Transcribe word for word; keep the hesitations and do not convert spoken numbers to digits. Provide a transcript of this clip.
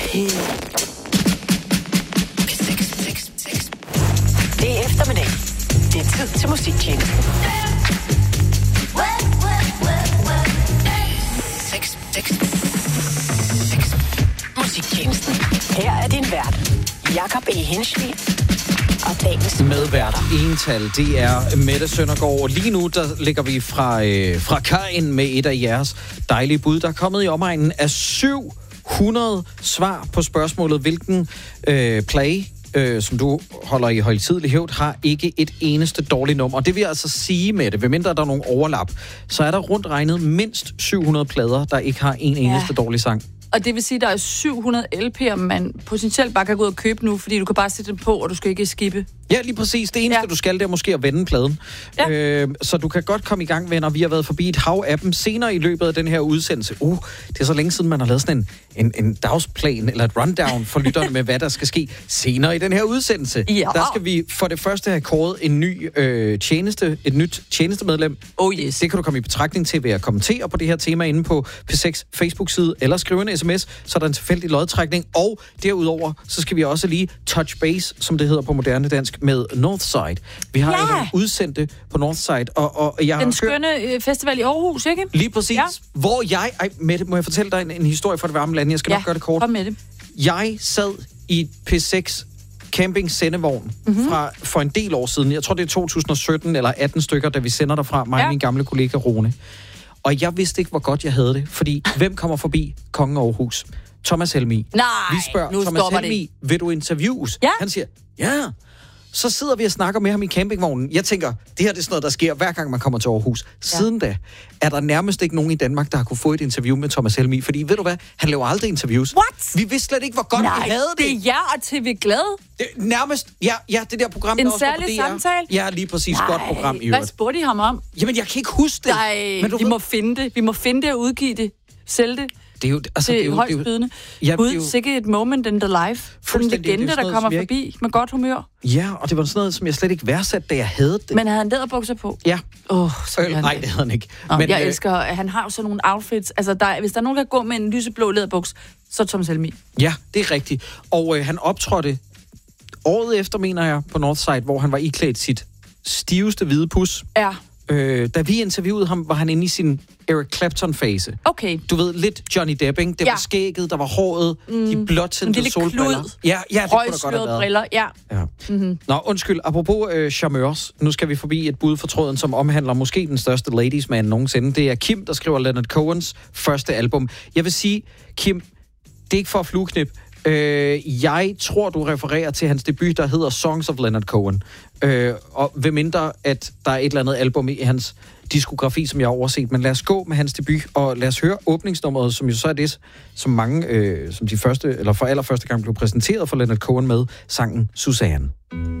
Det er eftermiddag. Det er tid til musiktjenesten. seks, seks, seks. Musiktjenesten. Her er din vært, Jakob E. Henschel. Og dagens medvært ental, det er Mette Søndergaard. Lige nu, der ligger vi fra, øh, fra kajen med et af jeres dejlige bud. Der er kommet i omegnen af syv hundrede svar på spørgsmålet, hvilken øh, play, øh, som du holder i højtidelig hævd, har ikke et eneste dårligt nummer. Det vil altså sige, Mette, ved mindre der er nogen overlap, så er der rundt regnet mindst syv hundrede plader, der ikke har en eneste ja. dårlig sang. Og det vil sige, at der er syv hundrede L P'er, man potentielt bare kan gå ud og købe nu, fordi du kan bare sætte den på, og du skal ikke skippe. Ja, lige præcis. Det eneste, ja. du skal, det er måske at vende pladen. Ja. Øh, så du kan godt komme i gang, venner. Vi har været forbi et hav af dem senere i løbet af den her udsendelse. Uh, det er så længe siden, man har lavet sådan en, en, en dagsplan, eller et rundown for lytterne med, hvad der skal ske senere i den her udsendelse. Ja. Der skal vi for det første have kåret en ny øh, tjeneste, et nyt tjenestemedlem. Oh yes. Det kan du komme i betragtning til ved at kommentere på det her tema inde på P seks Facebook-side, eller skrive en sms, så er der en tilfældig lodtrækning. Og derudover, så skal vi også lige touch base, som det hedder på moderne dansk, med Northside. Vi har ja. jo udsendte på Northside, og, og jeg den skønne hørt... festival i Aarhus, ikke? Lige præcis. Ja. Hvor jeg... Ej, Mette, må jeg fortælle dig en, en historie fra det varme land? Jeg skal ja. nok gøre det kort. Kom med det. Jeg sad i P seks camping sendevogn mm-hmm. fra for en del år siden. Jeg tror, det er to tusind og sytten eller atten stykker, da vi sender derfra, mig ja. og min gamle kollega Rune. Og jeg vidste ikke, hvor godt jeg havde det, fordi hvem kommer forbi Kongen af Aarhus? Thomas Helmig. Nej, vi spørger nu Thomas Helmig, vil du interviews? Ja. Han siger, ja. Så sidder vi og snakker med ham i campingvognen. Jeg tænker, det her det er sådan noget, der sker hver gang man kommer til Aarhus. Siden ja. da er der nærmest ikke nogen i Danmark, der har kunne få et interview med Thomas Helmig. Fordi ved du hvad, han laver aldrig interviews. What? Vi vidste slet ikke, hvor godt Nej, vi havde det. det er jer og T V Glad. Det, nærmest, ja, ja, det der program, en der også var på særlig D R. samtale? Ja, lige præcis. Nej, godt program i øvrigt. Hvad spurgte I ham om? Jamen, jeg kan ikke huske det. Nej, men du vi ved... må finde det. Vi må finde det og udgive det. Sælge det. Det er jo, altså, det er jo højst bydende. Ja, Gud, jo... sikke et moment in the life. Sådan en legende, der kommer noget, forbi ikke... med godt humør. Ja, og det var sådan noget, som jeg slet ikke værdsatte, da jeg havde det. Men havde han læderbukser på? Ja. Åh, oh, øh, Nej, det havde han ikke. Nå, men, jeg øh... elsker, at han har jo sådan nogle outfits. Altså, der, hvis der er nogen, der går med en lyseblå læderbuks, så er Thomas Helmig. Ja, det er rigtigt. Og øh, han optrådte året efter, mener jeg, på Northside, hvor han var iklædt sit stiveste hvide pus. Ja. Øh, da vi interviewede ham, var han inde i sin Eric Clapton-fase. Okay. Du ved, lidt Johnny Depping. Det ja. var skægget, der var håret, mm. de blåtintede solbriller. Ja, ja, det kunne da godt have været. Briller, ja. ja. Mm-hmm. Nå, undskyld. Apropos øh, charmeurs, nu skal vi forbi et bud for tråden, som omhandler måske den største ladies man nogensinde. Det er Kim, der skriver Leonard Cohens første album. Jeg vil sige, Kim, det er ikke for at flueknip. Øh, jeg tror, du refererer til hans debut, der hedder Songs of Leonard Cohen. Øh, og ved mindre, at der er et eller andet album i hans diskografi, som jeg har overset. Men lad os gå med hans debut, og lad os høre åbningsnummeret, som jo så er det, som mange, øh, som de første, eller for allerførste gang blev præsenteret for Leonard Cohen med, sangen Suzanne.